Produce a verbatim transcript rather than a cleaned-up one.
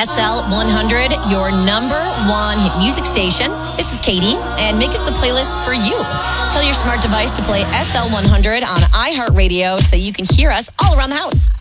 S L one hundred, your number one hit music station. This is Katie, and make us the playlist for you. Tell your smart device to play S L one hundred on iHeartRadio so you can hear us all around the house.